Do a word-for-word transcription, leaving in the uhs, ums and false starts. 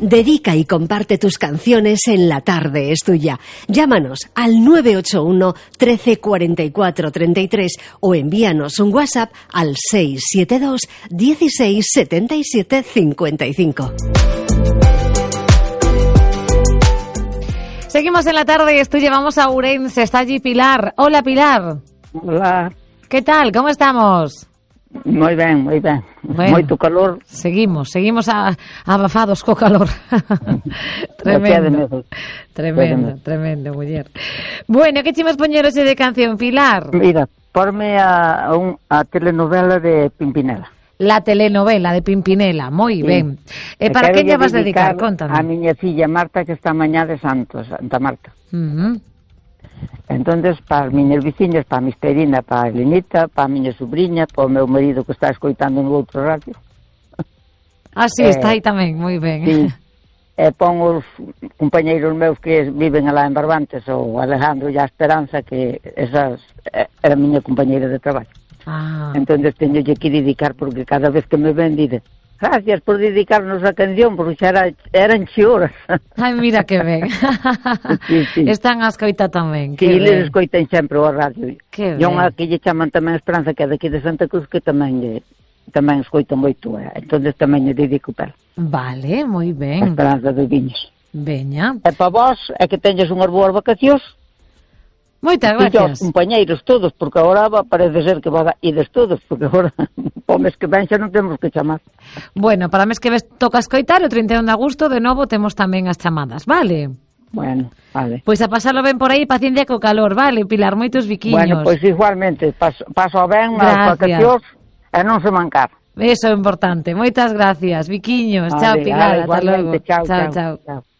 Dedica y comparte tus canciones en La Tarde es Tuya. Llámanos al nueve ocho uno, trece, cuarenta y cuatro, treinta y tres o envíanos un WhatsApp al seis siete dos, dieciséis, setenta y siete, cincuenta y cinco. Seguimos en La Tarde es Tuya, vamos a Ourense, está allí Pilar. Hola, Pilar. Hola. ¿Qué tal? ¿Cómo estamos? Moi ben, moi ben. Bueno, Moito calor. Seguimos, seguimos a, abafados co calor. Tremendo. Tremendo, tremendo, muller. Bueno, que chimas poñer hoxe de canción, Pilar? Mira, porme a, a, un, a telenovela de Pimpinela. La telenovela de Pimpinela, moi sí. ben. E para que lle vas dedicar? Contanos. A miña filla Marta, que está mañá de Santos, Santa Marta. Uh -huh. Entonces, para as miñas veciñas, para a Misterina, para a Elenita, para a miña sobrinha, para o meu marido que está escoitando no outro radio. Ah, sí, eh, está aí tamén, moi ben. Sí. E pon os compañeiros meus que viven alá en Barbantes, o Alejandro e a Esperanza, que esas era a miña compañeira de traballo. Ah. Entonces teño que dedicar, porque cada vez que me ven, dice: gracias por dedicarnos a canción, porque xa era, eran xe horas. Ai, mira que ben. Sí, sí. Están a escoita tamén. Que sí, eles escoitan sempre o radio. Que e unha que lle chaman tamén Esperanza, que é daqui de Santa Cruz, que tamén lle, tamén escoita moito. Eh? Entonces tamén lle dedico para. Vale, moi ben. A Esperanza de Viñas. Veña. E para vos, é que teñes unhas boas vacacións. Moitas gracias. E compañeiros todos, porque agora va, parece ser que va ides todos, porque agora o mes que ven xa non temos que chamar. Bueno, para mes que ves toca escoitar, o trinta e un de agosto de novo temos tamén as chamadas, vale? Bueno, vale. Pois a pasarlo ben por aí, paciencia co calor, vale, Pilar, moitos biquiños. Bueno, pois igualmente, paso, paso ben as vacacións e non se mancar. Eso é importante, moitas gracias, biquiños, vale, chao Pilar, ata logo. Chao, chao, chao. chao. chao.